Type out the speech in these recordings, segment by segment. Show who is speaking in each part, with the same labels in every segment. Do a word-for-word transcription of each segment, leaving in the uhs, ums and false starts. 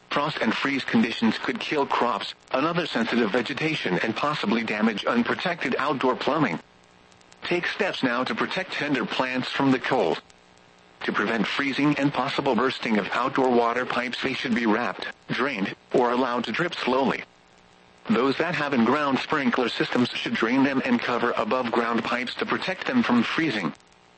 Speaker 1: Frost and freeze conditions could kill crops, another sensitive vegetation, and possibly damage unprotected outdoor plumbing. Take steps now to protect tender plants from the cold. To prevent freezing and possible bursting of outdoor water pipes, they should be wrapped, drained, or allowed to drip slowly. Those that have in-ground sprinkler systems should drain them and cover above-ground pipes to protect them from freezing.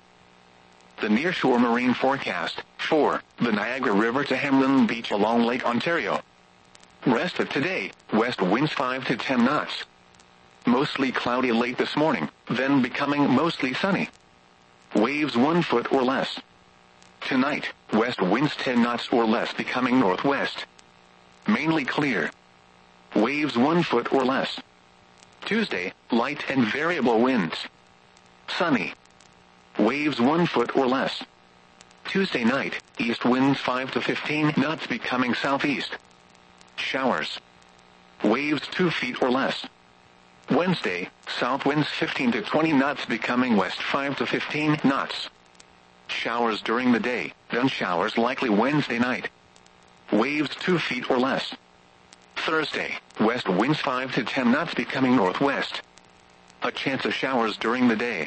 Speaker 1: The Nearshore Marine Forecast. four. The Niagara River to Hamlin Beach along Lake Ontario. Rest of today, west winds five to ten knots. Mostly cloudy late this morning, then becoming mostly sunny. Waves one foot or less. Tonight, west winds ten knots or less becoming northwest. Mainly clear. Waves one foot or less. Tuesday, light and variable winds. Sunny. Waves one foot or less. Tuesday night, east winds five to fifteen knots becoming southeast. Showers. Waves two feet or less. Wednesday, south winds fifteen to twenty knots becoming west five to fifteen knots. Showers during the day, then showers likely Wednesday night. Waves two feet or less. Thursday, west winds five to ten knots becoming northwest. A chance of showers during the day.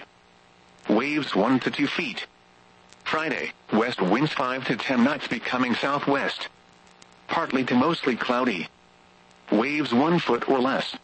Speaker 1: Waves one to two feet. Friday, west winds five to ten knots becoming southwest. Partly to mostly cloudy. Waves one foot or less.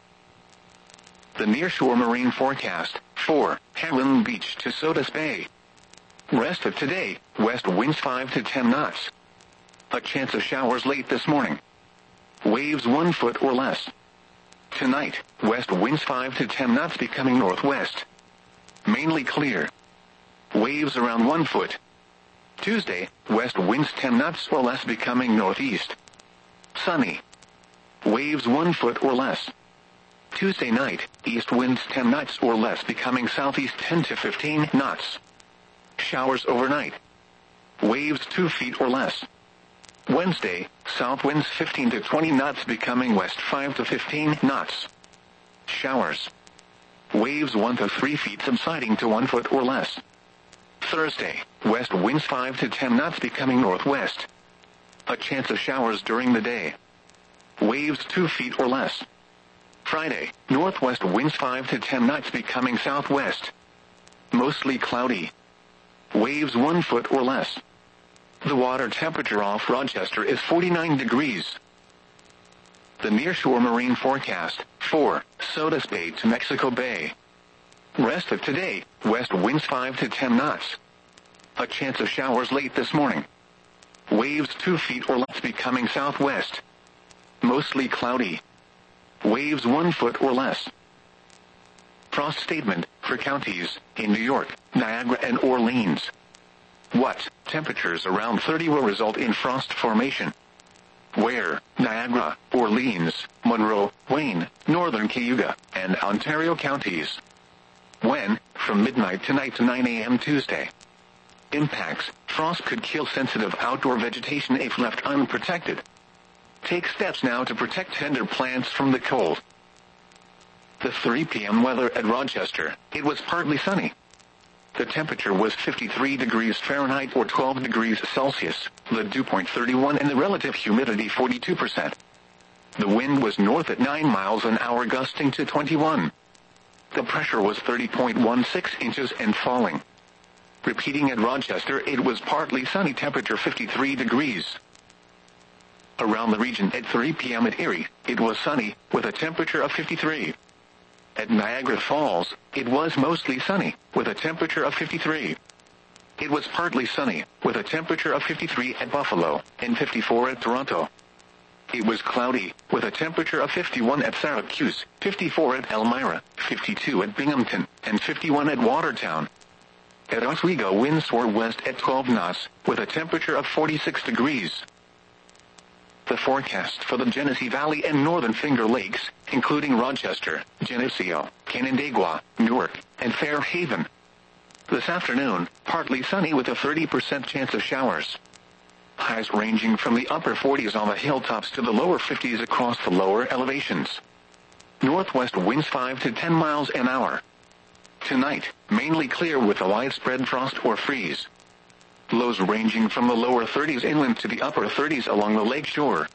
Speaker 1: The Nearshore Marine Forecast. four. Hamlin Beach to Sodus Bay. Rest of today, west winds five to ten knots. A chance of showers late this morning. Waves one foot or less. Tonight, west winds five to ten knots becoming northwest. Mainly clear. Waves around one foot. Tuesday, west winds ten knots or less becoming northeast. Sunny. Waves one foot or less. Tuesday night, east winds ten knots or less becoming southeast ten to fifteen knots. Showers overnight. Waves two feet or less. Wednesday, south winds fifteen to twenty knots becoming west five to fifteen knots. Showers. Waves one to three feet subsiding to one foot or less. Thursday, west winds five to ten knots becoming northwest. A chance of showers during the day. Waves two feet or less. Friday, northwest winds five to ten knots becoming southwest. Mostly cloudy. Waves one foot or less. The water temperature off Rochester is forty-nine degrees. The Nearshore Marine Forecast. four. Sodus Bay to Mexico Bay. Rest of today, west winds five to ten knots. A chance of showers late this morning. Waves two feet or less becoming southwest. Mostly cloudy. Waves one foot or less. Frost statement for counties in New York, Niagara and Orleans. What temperatures around thirty will result in frost formation? Where? Niagara, Orleans, Monroe, Wayne, Northern Cayuga, and Ontario counties. When? From midnight tonight to nine a.m. Tuesday. Impacts. Frost could kill sensitive outdoor vegetation if left unprotected. Take steps now to protect tender plants from the cold. The three p.m. weather at Rochester. It was partly sunny. The temperature was fifty-three degrees Fahrenheit or twelve degrees Celsius, the dew point thirty-one and the relative humidity forty-two percent. The wind was north at nine miles an hour gusting to twenty-one. The pressure was thirty point one six inches and falling. Repeating at Rochester, it was partly sunny, temperature fifty-three degrees. Around the region at three p.m. at Erie, it was sunny, with a temperature of fifty-three. At Niagara Falls, it was mostly sunny, with a temperature of fifty-three. It was partly sunny, with a temperature of fifty-three at Buffalo, and fifty-four at Toronto. It was cloudy, with a temperature of fifty-one at Syracuse, fifty-four at Elmira, fifty-two at Binghamton, and fifty-one at Watertown. At Oswego, winds were west at twelve knots, with a temperature of forty-six degrees. The forecast for the Genesee Valley and Northern Finger Lakes, including Rochester, Geneseo, Canandaigua, Newark, and Fairhaven. This afternoon, partly sunny with a thirty percent chance of showers. Highs ranging from the upper forties on the hilltops to the lower fifties across the lower elevations. Northwest winds five to ten miles an hour. Tonight, mainly clear with a widespread frost or freeze. Lows ranging from the lower thirties inland to the upper thirties along the lake shore.